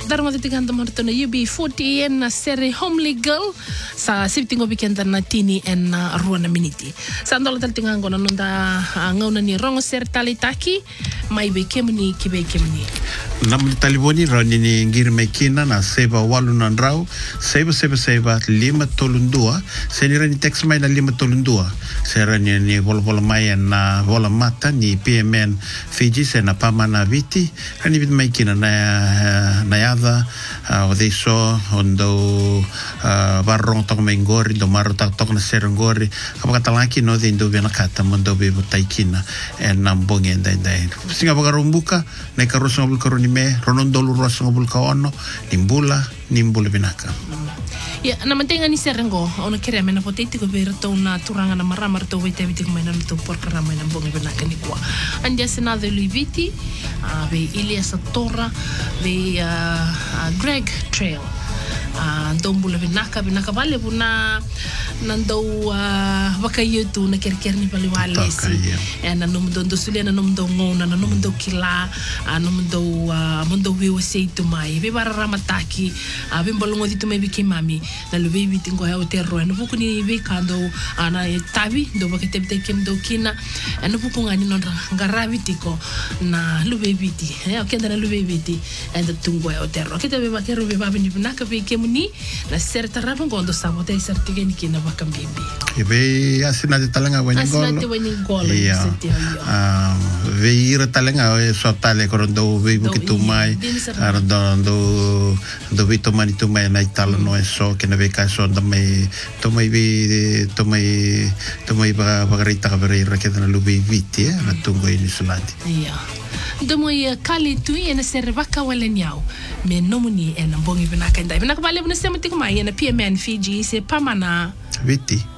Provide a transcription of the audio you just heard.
Darma de tiganda martona UB40 en seri Homely Girl sa sifting weekend na tini en ruana miniti. Sa ndola tal tingango na nunda ngauna ni rongo ser talitaki mai be kemni kibe kemni. Namni taliboni rani ni ngir mekina na seba walu na rau seba lima tolundua seni rani text mai na lima tolundua serani ni bola mai na bola mata ni PMN Fiji sena pamana viti rani bit mekina na yada o deso ondo barrong tok mengori do maro tok na serengori kapakatalaki no de ndo bena kata mondo be taikina en nambonge ndai singa bagarumbuka na karuso ngabul karuni me ronondolu rosa ngabul kaono nimbula binaka. Ya, na mantenga ni serengo ona kere mena poteti ko berto na turanga na marama to wete viti ko mena to porka rama na bonga binaka ni kwa. Andia senado Luiviti, be Elias Torra, be Greg Trail. Dombula binaka vale buna nando wakayutu na kerker ni paliwale si na numdo sulia na numdo ngona na numdo kila mundo wewe seitu mai be bara ramataki be mbolongo ditu mai biki mami na lube bitingo ya hoterro na buku ni be kando ana tabi do bakete kem do kina na buku ngani non garabitiko na lube biti okenda na lube biti enda tungo ya hoterro kete be bakero be babi ni binaka be ni na serta rabang gondo sabote sertige ni kina bakambimbi ebe asina de talanga wenye golo ve ira talanga so tale korondo ve bukitu mai do vito mani tu mai na italo no eso que na ve caso da mai to mai bagarita kabere que na lubi viti na tungo ini sulati Domo ia kali tui ena servaka wale nyau me nomuni ena bongi binaka ndai binaka vale buna sema tiku mai ena PMN Fiji se pamana viti